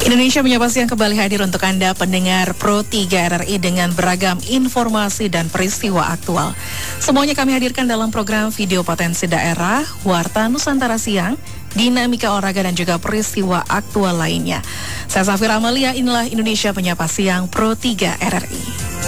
Indonesia Menyapa Siang kembali hadir untuk Anda pendengar Pro 3 RRI dengan beragam informasi dan peristiwa aktual. Semuanya kami hadirkan dalam program Video Potensi Daerah, Warta Nusantara Siang, Dinamika Olahraga dan juga peristiwa aktual lainnya. Saya Safira Amalia, inilah Indonesia Menyapa Siang Pro 3 RRI.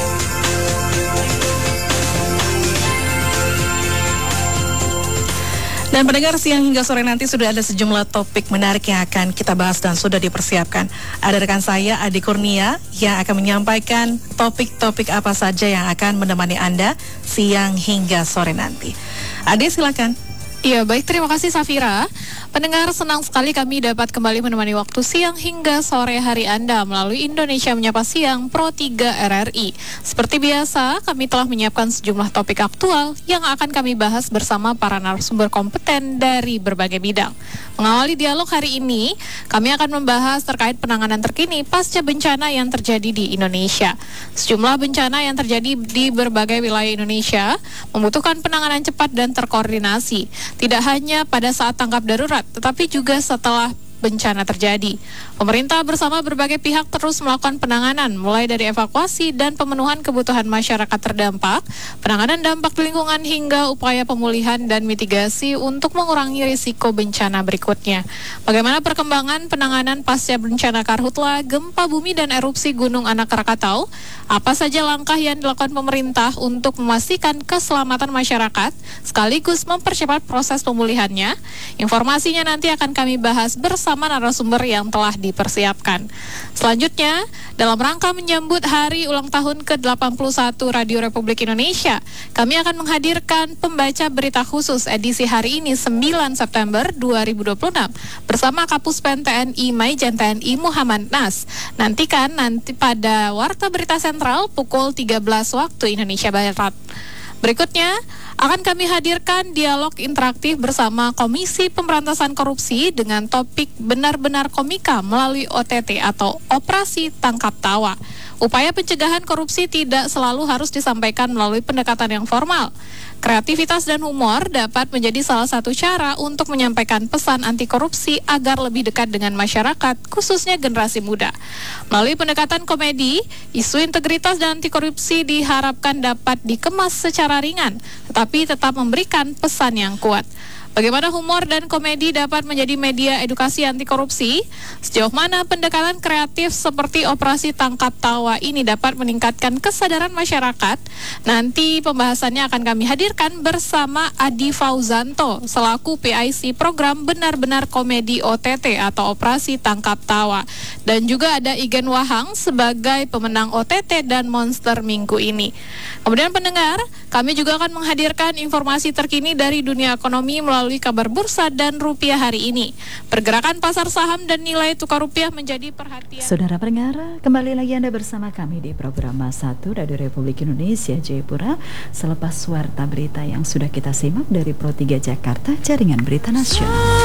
Dan pendengar, siang hingga sore nanti sudah ada sejumlah topik menarik yang akan kita bahas dan sudah dipersiapkan. Ada rekan saya, Adi Kurnia, yang akan menyampaikan topik-topik apa saja yang akan menemani Anda siang hingga sore nanti. Adi, silakan. Iya, baik, terima kasih Safira. Pendengar, senang sekali kami dapat kembali menemani waktu siang hingga sore hari Anda melalui Indonesia Menyapa Siang Pro 3 RRI. Seperti biasa, kami telah menyiapkan sejumlah topik aktual yang akan kami bahas bersama para narasumber kompeten dari berbagai bidang. Mengawali dialog hari ini, kami akan membahas terkait penanganan terkini pasca bencana yang terjadi di Indonesia. Sejumlah bencana yang terjadi di berbagai wilayah Indonesia membutuhkan penanganan cepat dan terkoordinasi. Tidak hanya pada saat tanggap darurat, tetapi juga setelah bencana terjadi. Pemerintah bersama berbagai pihak terus melakukan penanganan, mulai dari evakuasi dan pemenuhan kebutuhan masyarakat terdampak, penanganan dampak lingkungan hingga upaya pemulihan dan mitigasi untuk mengurangi risiko bencana berikutnya. Bagaimana perkembangan penanganan pasca bencana karhutla, gempa bumi dan erupsi Gunung Anak Krakatau? Apa saja langkah yang dilakukan pemerintah untuk memastikan keselamatan masyarakat sekaligus mempercepat proses pemulihannya? Informasinya nanti akan kami bahas bersama narasumber yang telah dipersiapkan. Selanjutnya, dalam rangka menyambut hari ulang tahun ke-81 Radio Republik Indonesia, kami akan menghadirkan pembaca berita khusus edisi hari ini 9 September 2026 bersama Kapuspen TNI Maijen TNI Muhammad Nas. Nantikan pada Warta Berita Sentral pukul 13 waktu Indonesia Barat. Berikutnya, akan kami hadirkan dialog interaktif bersama Komisi Pemberantasan Korupsi dengan topik benar-benar komika melalui OTT atau Operasi Tangkap Tawa. Upaya pencegahan korupsi tidak selalu harus disampaikan melalui pendekatan yang formal. Kreativitas dan humor dapat menjadi salah satu cara untuk menyampaikan pesan anti korupsi agar lebih dekat dengan masyarakat, khususnya generasi muda. Melalui pendekatan komedi, isu integritas dan anti korupsi diharapkan dapat dikemas secara ringan, tetapi tetap memberikan pesan yang kuat. Bagaimana humor dan komedi dapat menjadi media edukasi anti korupsi? Sejauh mana pendekatan kreatif seperti Operasi Tangkap Tawa ini dapat meningkatkan kesadaran masyarakat? Nanti pembahasannya akan kami hadirkan bersama Adi Fauzanto selaku PIC program Benar-Benar Komedi OTT atau Operasi Tangkap Tawa. Dan juga ada Igen Wahang sebagai pemenang OTT dan Monster minggu ini. Kemudian pendengar, kami juga akan menghadirkan informasi terkini dari dunia ekonomi melalui kabar bursa dan rupiah hari ini. Pergerakan pasar saham dan nilai tukar rupiah menjadi perhatian. Saudara pendengar, kembali lagi Anda bersama kami di program Mas 1 Radio Republik Indonesia Jayapura. Selepas warta berita yang sudah kita simak dari Pro 3 Jakarta, Jaringan Berita Nasional.